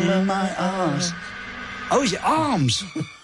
in my arms. Oh, is it arms?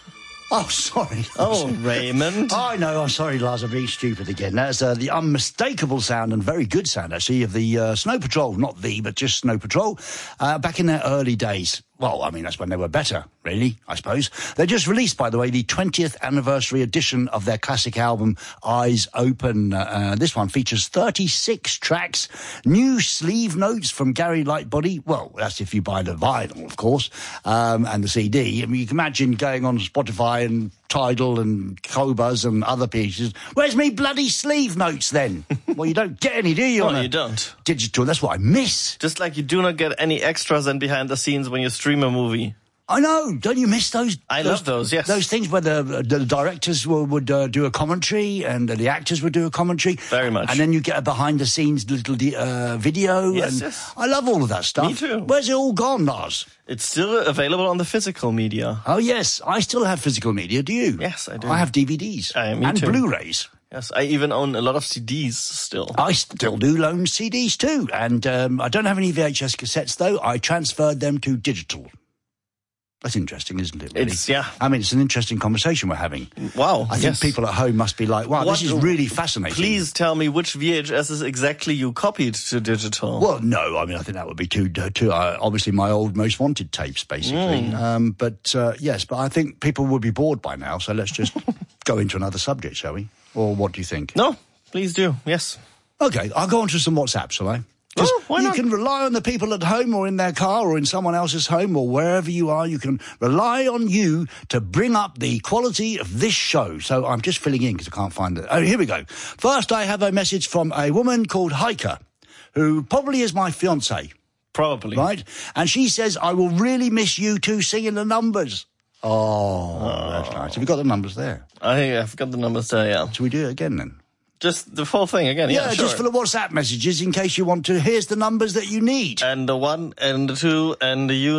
Oh, sorry. Oh, Raymond. I know. I'm sorry, Lars. I'm being stupid again. That's the unmistakable sound, and very good sound, actually, of the Snow Patrol. Not but just Snow Patrol. Back in their early days. Well, I mean, that's when they were better, really, I suppose. They just released, by the way, the 20th anniversary edition of their classic album, Eyes Open. This one features 36 tracks, new sleeve notes from Gary Lightbody. Well, that's if you buy the vinyl, of course, and the CD. I mean, you can imagine going on Spotify and Tidal and Qobuz and other pieces. Where's me bloody sleeve notes then? Well, you don't get any, do you? No, you don't. Digital, that's what I miss. Just like you do not get any extras and behind the scenes when you stream a movie. I know. Don't you miss those? I love those, yes. Those things where the directors would do a commentary and the actors would do a commentary. Very much. And then you get a behind-the-scenes little video. Yes, and yes. I love all of that stuff. Me too. Where's it all gone, Lars? It's still available on the physical media. Oh, yes. I still have physical media. Do you? Yes, I do. I have DVDs. Me and too. Blu-rays. Yes, I even own a lot of CDs still. I still do loan CDs too. And I don't have any VHS cassettes, though. I transferred them to digital. That's interesting, isn't it? Really? I mean, it's an interesting conversation we're having. Wow. I think people at home must be like, wow, this is really fascinating. Please tell me which VHSs exactly you copied to digital. Well, no, I mean, I think that would be too obviously my old Most Wanted tapes, basically. Yes, but I think people would be bored by now, so let's just go into another subject, shall we? Or what do you think? No, please do, yes. Okay, I'll go on to some WhatsApp, shall I? Why not? You can rely on the people at home or in their car or in someone else's home or wherever you are. You can rely on you to bring up the quality of this show. So I'm just filling in because I can't find it. Oh, here we go. First, I have a message from a woman called Heike, who probably is my fiancée. Probably. Right? And she says, I will really miss you two singing the numbers. Oh, that's nice. Have you got the numbers there? I've got the numbers there, yeah. Shall we do it again then? Just the whole thing again, yeah, sure. Just for the WhatsApp messages in case you want to. Here's the numbers that you need. And the 1 and the 2 and the